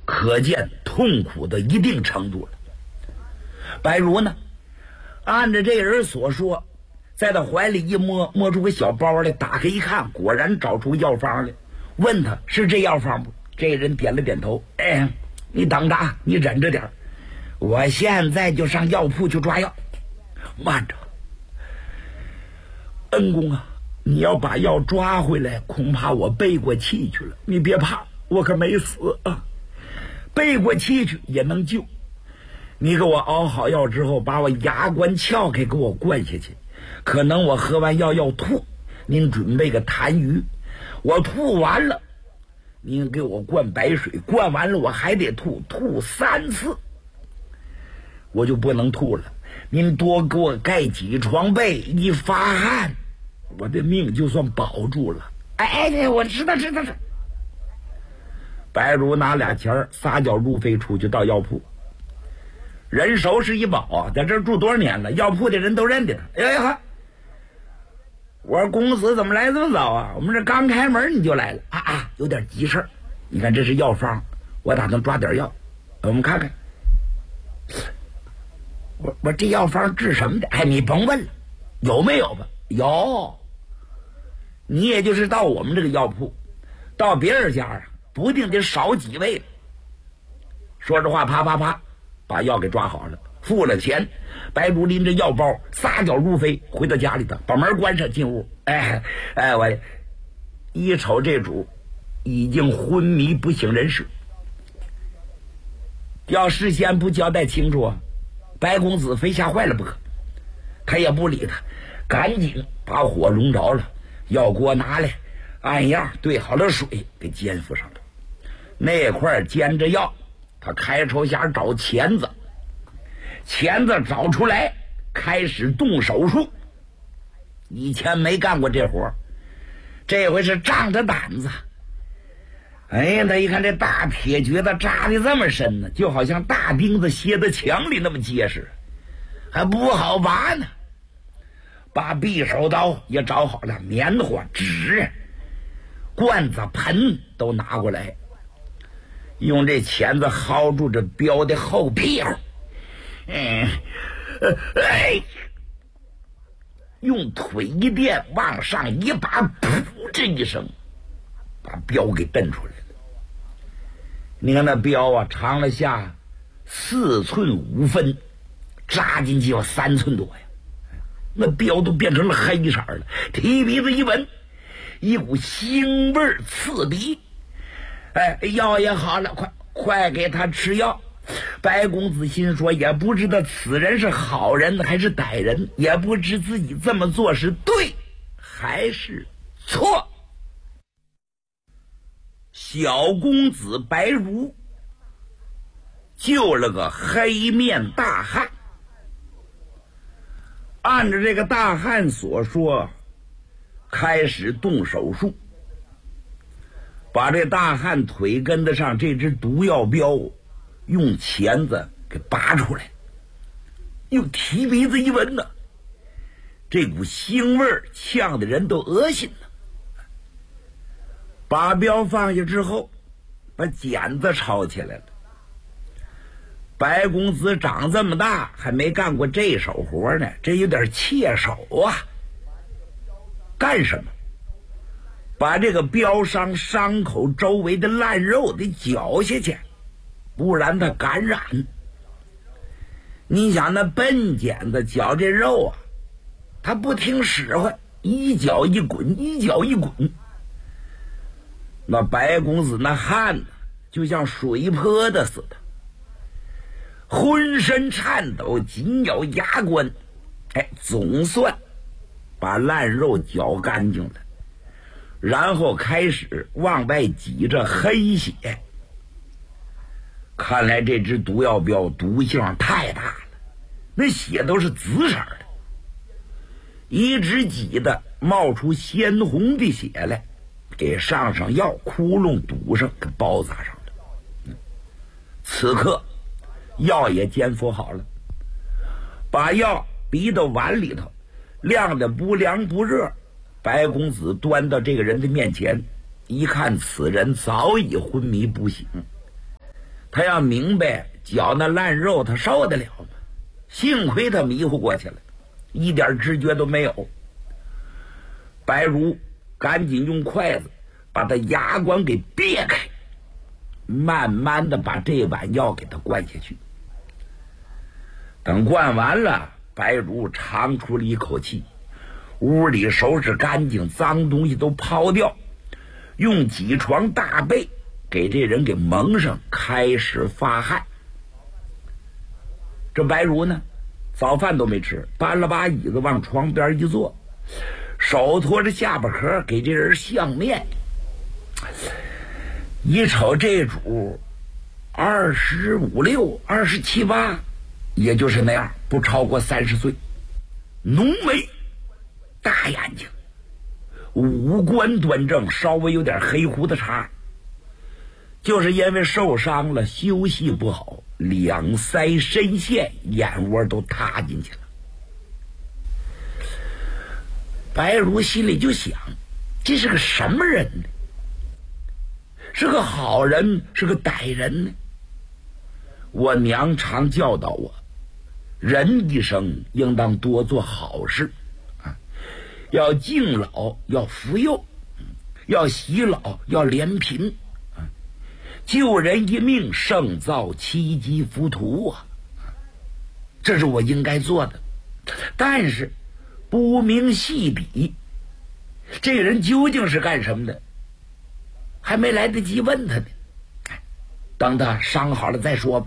可见痛苦的一定程度了。白如呢，按着这人所说，在他怀里一摸，摸出个小包来，打开一看，果然找出药方来，问他是这药方不？这人点了点头。哎，你等着啊，你忍着点，我现在就上药铺去抓药。慢着，恩公啊，你要把药抓回来，恐怕我背过气去了。你别怕，我可没死啊，背过气去也能救。你给我熬好药之后，把我牙关鞘给我灌下去，可能我喝完药要吐，您准备个痰盂，我吐完了您给我灌白水，灌完了我还得吐3次，我就不能吐了。您多给我盖几床被，一发汗我的命就算保住了。哎，我知道。白如拿俩钱撒脚入飞出去到药铺，人熟是一宝啊，在这儿住多少年了，药铺的人都认得他。哎呀，我说公子怎么来这么早啊？我们这刚开门你就来了啊，有点急事儿。你看这是药方，我打算抓点药，我们看看。我这药方治什么的？哎，你甭问了，有没有吧？有。你也就是到我们这个药铺，到别人家啊，不定得少几位。说着话，啪，把药给抓好了，付了钱。白如拎着药包撒脚入飞，回到家里头，把门关上，进屋。哎，我一瞅这主已经昏迷不省人事，要事先不交代清楚，白公子非吓坏了不可。他也不理他，赶紧把火笼着了，药锅拿来，按样兑好了水给煎敷上了。那块煎着药，他开抽匣找钳子找出来，开始动手术。以前没干过这活，这回是仗着胆子。哎呀，他一看这大铁橛子扎的这么深呢，就好像大钉子楔在墙里那么结实，还不好拔呢。把匕首刀也找好了，棉花、纸、罐子、盆都拿过来，用这钳子薅住这镖的后屁股，用腿一垫，往上一拔，噗，这一声把镖给蹬出来了。你看那镖啊，长了下4寸5分，扎进去有3寸多呀，那镖都变成了黑色了。提鼻子一闻，一股腥味刺鼻。哎，药也好了，快给他吃药。白公子心说，也不知道此人是好人还是歹人，也不知自己这么做是对还是错。小公子白如救了个黑面大汉，按照这个大汉所说，开始动手术，把这大汉腿根子上这只毒药镖用钳子给拔出来。又提鼻子一闻呢，这股腥味呛得人都恶心了。把镖放下之后，把剪子抄起来了。白公子长这么大还没干过这手活呢，这有点怯手啊。干什么？把这个镖伤伤口周围的烂肉得绞下去，不然它感染。你想那笨剪子绞这肉啊，它不听使唤，一脚一滚。那白公子那汗就像水泼的似的，浑身颤抖，紧咬牙关。总算把烂肉绞干净了，然后开始往外挤着黑血。看来这只毒药镖毒性太大了，那血都是紫色的，一直挤的冒出鲜红的血来，给上药，窟窿堵上，给包扎上了。此刻药也煎敷好了，把药逼到碗里头，晾得不凉不热。白公子端到这个人的面前，一看此人早已昏迷不醒， 他要明白嚼那烂肉他受得了吗？幸亏他迷糊过去了，一点知觉都没有。白如赶紧用筷子把他牙关给别开，慢慢的把这碗药给他灌下去。等灌完了，白如长出了一口气，屋里收拾干净，脏东西都抛掉，用几床大被给这人给蒙上，开始发汗。这白如呢，早饭都没吃，搬了把椅子往床边一坐，手托着下巴壳给这人相面。一瞅这主25、6、27、8，也就是那样，不超过30岁，浓眉大眼睛，五官端正，稍微有点黑胡子茬，就是因为受伤了，休息不好，两腮深陷，眼窝都塌进去了。白如心里就想，这是个什么人呢？是个好人，是个歹人呢？我娘常教导我，人一生应当多做好事啊，要敬老，要扶幼，要喜老，要怜贫啊，救人一命胜造7级浮屠啊，这是我应该做的。但是不明细底，这个人究竟是干什么的，还没来得及问他呢，等他伤好了再说吧。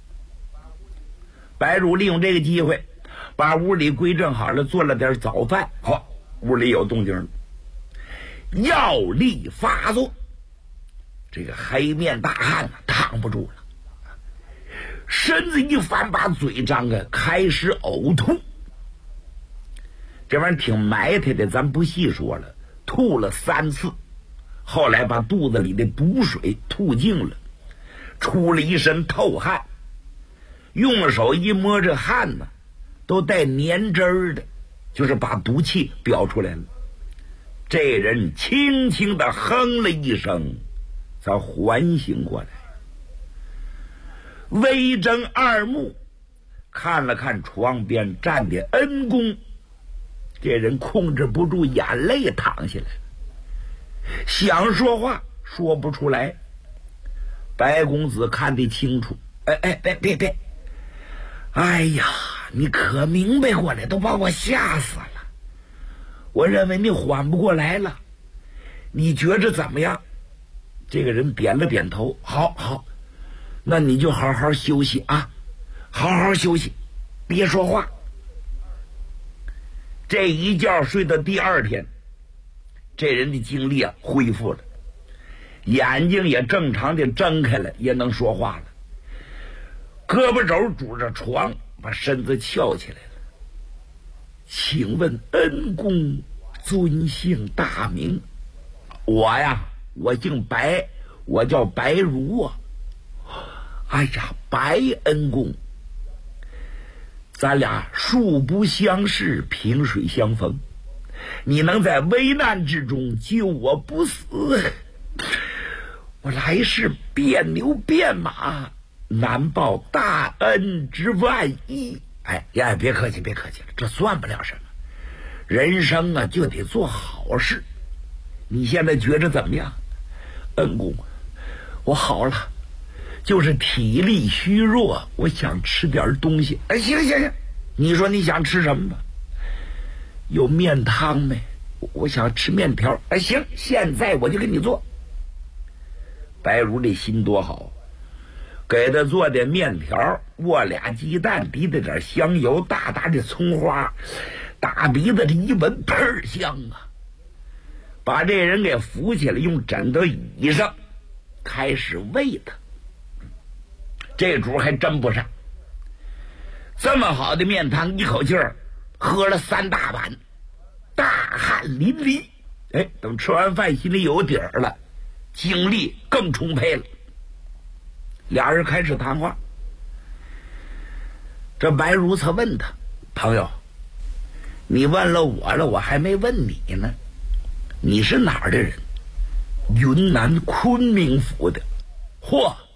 白如利用这个机会，把屋里归正好了，做了点早饭。好，屋里有动静了，药力发作，这个黑面大汉扛不住了，身子一翻，把嘴张开，开始呕吐。这玩意儿挺埋汰的，咱不细说了，吐了3次，后来把肚子里的毒水吐净了，出了一身透汗，用手一摸，这汗呢都带粘汁儿的，就是把毒气飙出来了。这人轻轻地哼了一声，才缓醒过来，微睁二目，看了看床边站的恩公，这人控制不住眼泪淌下来，想说话说不出来。白公子看得清楚，别，哎呀，你可明白过来，都把我吓死了。我认为你缓不过来了，你觉着怎么样？这个人点了点头，好，那你就好好休息啊，好好休息，别说话。这一觉睡到第2天，这人的精力恢复了，眼睛也正常的睁开了，也能说话了，胳膊肘拄着床，把身子翘起来了。请问恩公尊姓大名？我姓白，我叫白如啊。哎呀，白恩公，咱俩素不相识，萍水相逢，你能在危难之中救我不死，我来世变牛变马，难报大恩之万一。别客气了，这算不了什么，人生啊就得做好事。你现在觉着怎么样？恩公，我好了，就是体力虚弱，我想吃点东西。行，你说你想吃什么吧？有面汤没？我想吃面条。行，现在我就给你做。白如这心多好，给他做点面条，握俩鸡蛋，滴了点香油，大大的葱花，大鼻子这一闻，倍香啊！把这人给扶起来，用枕头椅上，开始喂他。这主还真不善，这么好的面汤，一口气儿喝了3大碗，大汗淋漓。等吃完饭心里有底儿了，精力更充沛了。俩人开始谈话。这白如才问他，朋友，你问了我了，我还没问你呢，你是哪儿的人？云南昆明府的。嚯，